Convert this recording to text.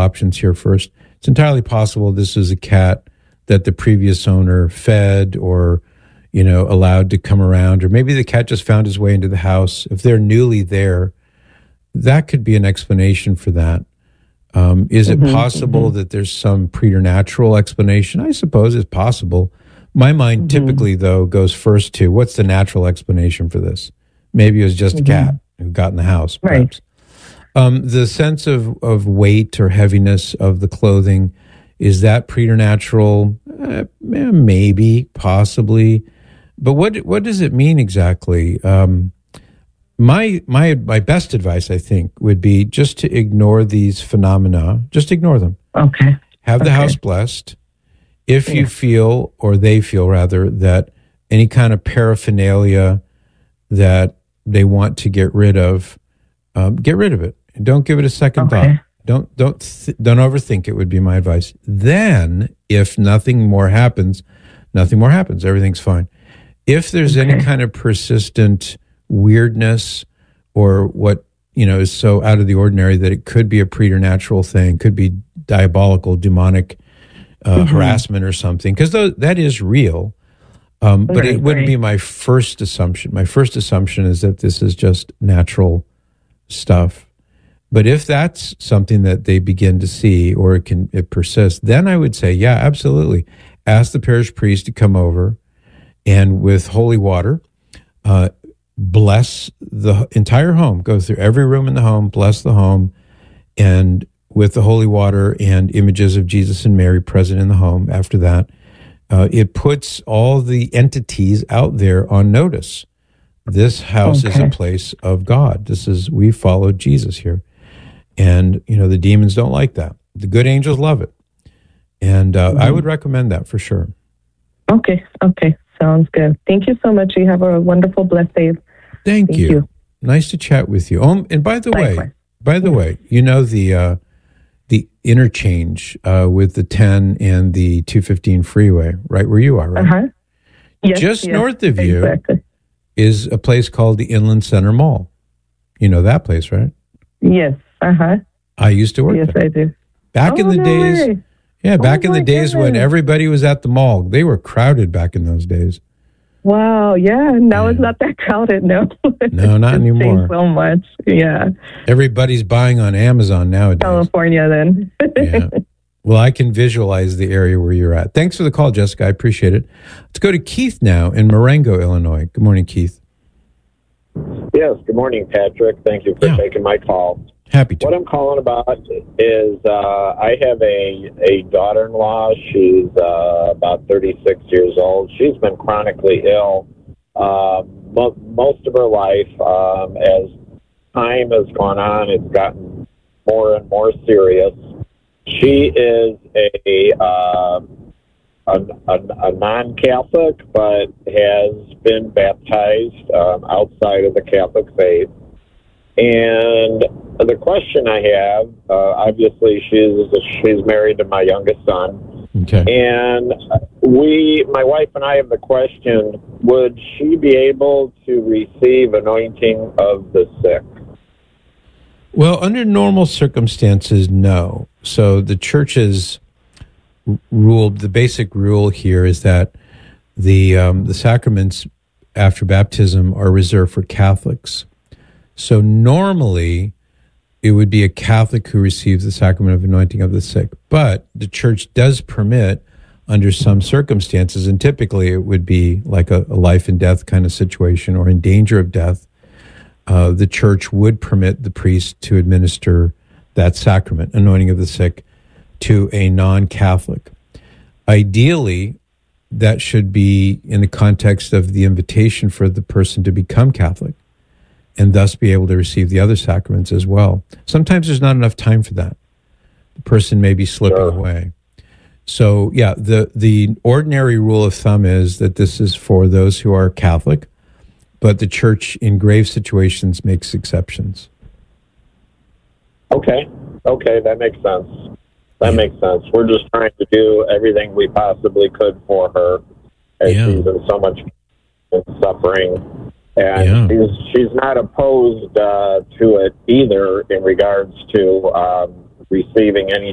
options here first. It's entirely possible this is a cat that the previous owner fed or, allowed to come around, or maybe the cat just found his way into the house. If they're newly there, that could be an explanation for that. Is it possible that there's some preternatural explanation? I suppose it's possible. My mind typically, though, goes first to what's the natural explanation for this? Maybe it was just a cat who got in the house. Perhaps. Right. The sense of weight or heaviness of the clothing, is that preternatural? Maybe, possibly. But what does it mean exactly? My best advice, I think, would be just to ignore these phenomena. Just ignore them. Okay. Have the house blessed. If you feel, or they feel rather, that any kind of paraphernalia that they want to get rid of it. Don't give it a second thought. Don't overthink it would be my advice. Then, if nothing more happens. Everything's fine. If there's any kind of persistent weirdness or what, is so out of the ordinary that it could be a preternatural thing, could be diabolical, demonic harassment or something, because that is real. But it wouldn't be my first assumption. My first assumption is that this is just natural stuff. But if that's something that they begin to see or it persists, then I would say, yeah, absolutely. Ask the parish priest to come over and with holy water, bless the entire home. Go through every room in the home, bless the home, and with the holy water and images of Jesus and Mary present in the home after that, it puts all the entities out there on notice. This house is a place of God. We followed Jesus here. And, the demons don't like that. The good angels love it. And I would recommend that for sure. Okay. Sounds good. Thank you so much. You have a wonderful, blessed day. Thank you. Nice to chat with you. And by the way, the interchange with the 10 and the 215 freeway, right where you are, right? Yes, just north of you is a place called the Inland Center Mall. You know that place, right? Yes. I used to work there. Yes, I do. Back in the days. Way. Yeah, back in the days when everybody was at the mall. They were crowded back in those days. Wow, yeah. Now it's not that crowded, no. No, not anymore. So much, yeah. Everybody's buying on Amazon nowadays. California, then. Yeah. Well, I can visualize the area where you're at. Thanks for the call, Jessica. I appreciate it. Let's go to Keith now in Marengo, Illinois. Good morning, Keith. Yes, good morning, Patrick. Thank you for taking my call. Happy to. What I'm calling about is I have a daughter-in-law. She's about 36 years old. She's been chronically ill most of her life. As time has gone on, it's gotten more and more serious. She is a non-Catholic, but has been baptized outside of the Catholic faith. And the question I have, obviously, she's married to my youngest son. Okay. And my wife and I have the question, would she be able to receive anointing of the sick? Well, under normal circumstances, no. So the church's the basic rule here is that the sacraments after baptism are reserved for Catholics. So normally, it would be a Catholic who receives the sacrament of anointing of the sick. But the church does permit, under some circumstances, and typically it would be like a life and death kind of situation or in danger of death, the church would permit the priest to administer that sacrament, anointing of the sick, to a non-Catholic. Ideally, that should be in the context of the invitation for the person to become Catholic, and thus be able to receive the other sacraments as well. Sometimes there's not enough time for that. The person may be slipping away. So, yeah, the ordinary rule of thumb is that this is for those who are Catholic, but the church in grave situations makes exceptions. Okay, that makes sense. That makes sense. We're just trying to do everything we possibly could for her as she's in so much suffering. And she's not opposed to it either in regards to receiving any